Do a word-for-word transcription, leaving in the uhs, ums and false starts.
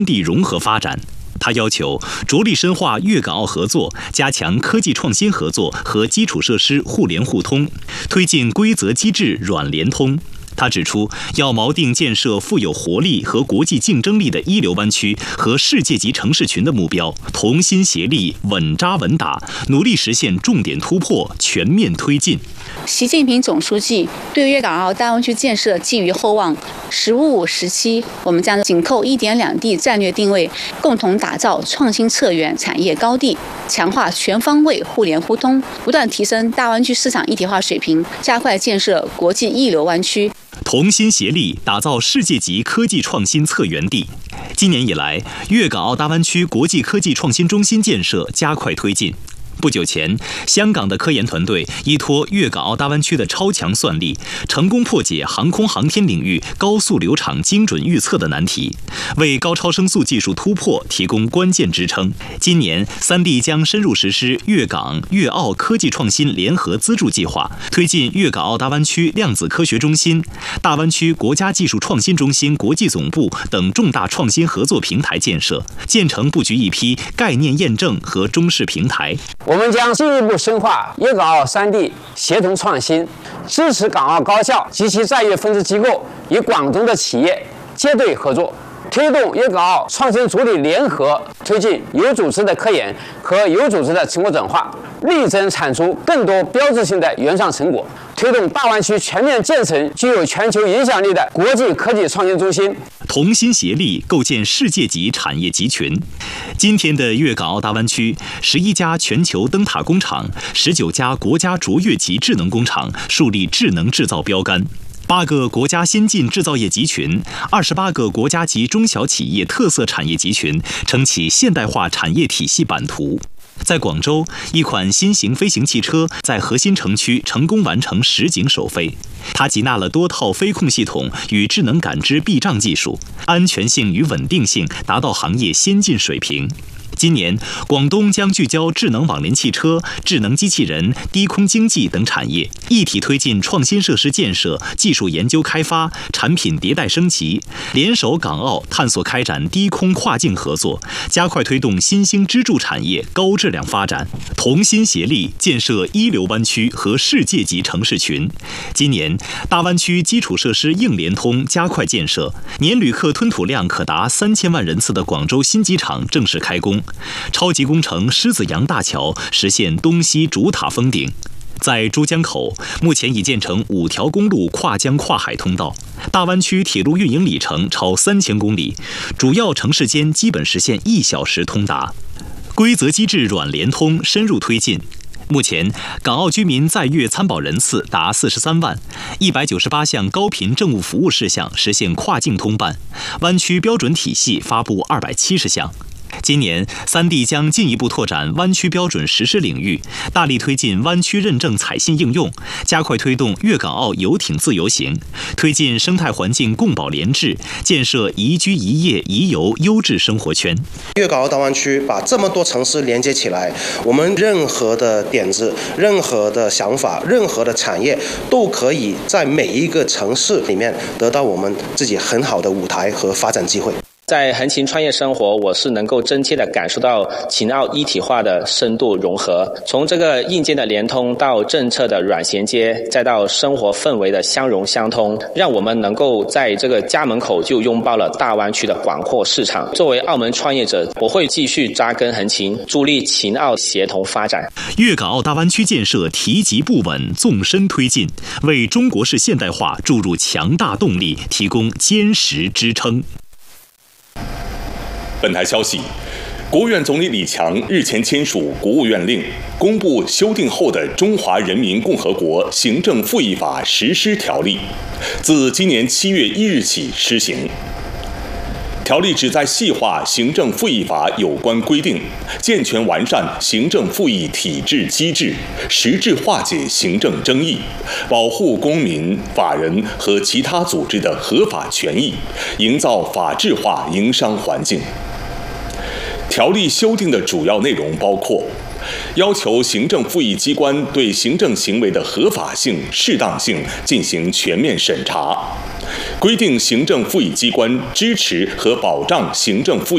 地融合发展。他要求着力深化粤港澳合作，加强科技创新合作和基础设施互联互通，推进规则机制软联通。他指出，要锚定建设富有活力和国际竞争力的一流湾区和世界级城市群的目标，同心协力，稳扎稳打，努力实现重点突破，全面推进。 习近平总书记对粤港澳大湾区建设寄予厚望。十五时期，我们将紧扣一点两地战略定位，共同打造创新策源产业高地，强化全方位互联互通，不断提升大湾区市场一体化水平，加快建设国际一流湾区。 同心协力打造世界级科技创新策源地。今年以来，粤港澳大湾区国际科技创新中心建设加快推进。不久前，香港的科研团队依托粤港澳大湾区的超强算力，成功破解航空航天领域高速流场精准预测的难题，为高超声速技术突破提供关键支撑。今年，三地将深入实施粤港、粤澳科技创新联合资助计划，推进粤港澳大湾区量子科学中心、大湾区国家技术创新中心国际总部等重大创新合作平台建设，建成布局一批概念验证和中试平台。 我们将进一步深化粤港澳三地协同创新，支持港澳高校及其在粤分支机构与广东的企业接对合作，推动粤港澳创新主体联合推进有组织的科研和有组织的成果转化，力争产出更多标志性的原创成果，推动大湾区全面建成具有全球影响力的国际科技创新中心， 同心协力构建世界级产业集群。今天的粤港澳大湾区，十一家全球灯塔工厂，十九家国家卓越级智能工厂树立智能制造标杆，八个国家先进制造业集群，二十八个国家级中小企业特色产业集群，撑起现代化产业体系版图。在广州，一款新型飞行汽车在核心城区成功完成实景首飞。它集纳了多套飞控系统与智能感知避障技术，安全性与稳定性达到行业先进水平。今年，广东将聚焦智能网联汽车、智能机器人、低空经济等产业，一体推进创新设施建设、技术研究开发、产品迭代升级，联手港澳探索开展低空跨境合作，加快推动新兴支柱产业高质量发展，同心协力建设一流湾区和世界级城市群。今年，大湾区基础设施硬联通加快建设，年旅客吞吐量可达三千万人次的广州新机场正式开工。超级工程狮子洋大桥实现东西主塔封顶，在珠江口目前已建成五条公路跨江跨海通道，大湾区铁路运营里程超三千公里，主要城市间基本实现一小时通达，规则机制软联通深入推进。目前，港澳居民在粤参保人次达四十三万，一百九十八项高频政务服务事项实现跨境通办，湾区标准体系发布二百七十项。今年，三地将进一步拓展湾区标准实施领域，大力推进湾区认证采信应用，加快推动粤港澳游艇自由行，推进生态环境共保联治，建设宜居宜业宜游优质生活圈。 粤港澳大湾区把这么多城市连接起来，我们任何的点子、任何的想法、任何的产业，都可以在每一个城市里面得到我们自己很好的舞台和发展机会。 在横琴创业生活，我是能够真切地感受到秦澳一体化的深度融合，从这个硬件的联通到政策的软衔接，再到生活氛围的相融相通，让我们能够在这个家门口就拥抱了大湾区的广阔市场。作为澳门创业者，我会继续扎根横琴，助力秦澳协同发展。 粤港澳大湾区建设提及不稳，纵深推进，为中国式现代化注入强大动力，提供坚实支撑。 本台消息，国务院总理李强日前签署国务院令，公布修订后的《中华人民共和国行政复议法实施条例》，自今年七月一日起施行。条例旨在细化行政复议法有关规定，健全完善行政复议体制机制，实质化解行政争议，保护公民、法人和其他组织的合法权益，营造法治化营商环境。条例修订的主要内容包括：要求行政复议机关对行政行为的合法性、适当性进行全面审查；规定行政复议机关支持和保障行政复议